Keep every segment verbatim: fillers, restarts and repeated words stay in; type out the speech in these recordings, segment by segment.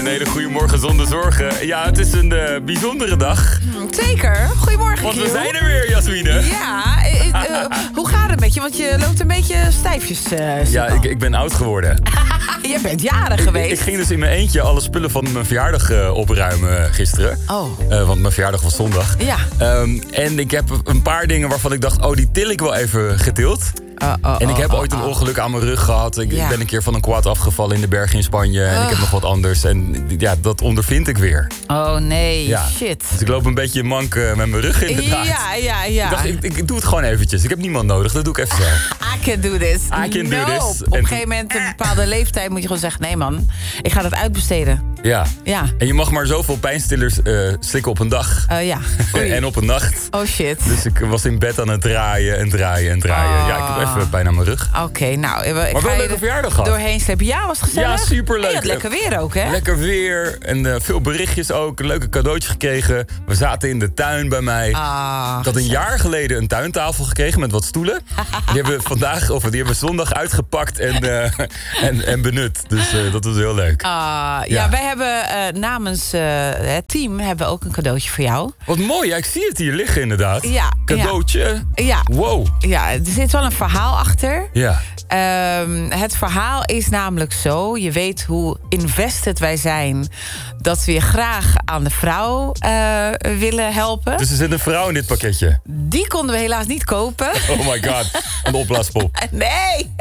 Een hele goede morgen zonder zorgen. Ja, het is een uh, bijzondere dag. Zeker. Goedemorgen, Want we Giel. zijn er weer, Jasmine. Ja, uh, uh, hoe gaat het met je? Want je loopt een beetje stijfjes. Uh, ja, ik, ik ben oud geworden. Je bent jarig geweest. Ik, ik ging dus in mijn eentje alle spullen van mijn verjaardag uh, opruimen gisteren. Oh. Uh, want mijn verjaardag was zondag. Ja. Um, en ik heb een paar dingen waarvan ik dacht, oh, die til ik wel even getild. Uh, uh, en ik heb uh, ooit een uh. ongeluk aan mijn rug gehad. Ik, Ja. ik ben een keer van een quad afgevallen in de bergen in Spanje. En Uh. ik heb nog wat anders. En ja, dat ondervind ik weer. Oh nee, Ja. shit. Dus ik loop een beetje mank uh, met mijn rug inderdaad. Ja, ja, ja. Ik dacht, ik, ik doe het gewoon eventjes. Ik heb niemand nodig, dat doe ik even zelf. I can do this. I can do Nope. this. Op En- een gegeven moment, een bepaalde leeftijd, moet je gewoon zeggen... nee man, ik ga dat uitbesteden. Ja. Ja, En je mag maar zoveel pijnstillers uh, slikken op een dag. uh, ja. Oei. En op een nacht. Oh shit. Dus ik was in bed aan het draaien en draaien en draaien. Oh. Ja, ik heb even pijn aan mijn rug. Oké, nou, ik Maar wel ga een je leuke er verjaardag gehad. doorheen slepen. Ja, was het gezellig? Ja, superleuk. En je had lekker weer ook, hè? Lekker weer en uh, veel berichtjes ook. Een leuke cadeautje gekregen. We zaten in de tuin bij mij. Ah, Ik had een jaar geleden een tuintafel gekregen met wat stoelen. Die hebben we vandaag, of die hebben we zondag uitgepakt en, uh, en, en benut. Dus uh, dat was heel leuk. Ah, ja. Ja. wij hebben uh, namens uh, het team hebben we ook een cadeautje voor jou. Wat mooi, ja, ik zie het hier liggen inderdaad. Ja, Cadeautje. Ja, Wow. ja, er zit wel een verhaal achter. Ja. Um, het verhaal is namelijk zo, je weet hoe invested wij zijn... dat we je graag aan de vrouw uh, willen helpen. Dus er zit een vrouw in dit pakketje. Die konden we helaas niet kopen. Oh my god, een opblaaspop. Nee!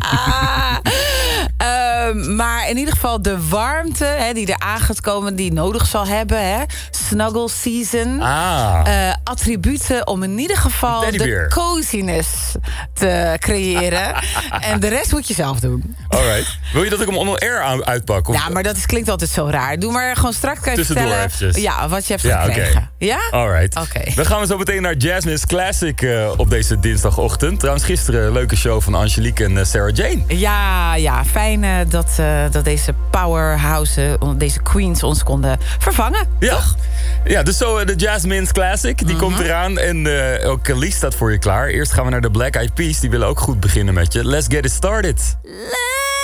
um, maar in ieder geval de warmte hè, die er aan gaat komen... die nodig zal hebben. Hè. Snuggle season. Ah. Uh, attributen om in ieder geval Een de teddybeer. coziness te creëren. En de rest moet je zelf doen. Alright. Wil je dat ik hem on-air aan- uitpak? Of... Ja, maar dat is, klinkt altijd zo raar. Doe maar gewoon straks kan je Tussendoor vertellen eventjes. ja, wat je hebt Ja, gekregen. oké. Ja? Alright. Oké. Dan gaan we zo meteen naar Jasmine's Classic uh, op deze dinsdagochtend. Trouwens, gisteren een leuke show van Angelique en uh, Sarah Jane. Ja, ja, fijn uh, dat, uh, dat deze powerhouse, uh, deze queens ons konden vervangen. Ja. Toch? Ja, dus zo uh, de Jasmine's Classic, die Mhm. komt eraan. En uh, ook Lies staat voor je klaar. Eerst gaan we naar de Black Eyed Peas, die willen ook goed beginnen met je. Let's get it started. Let's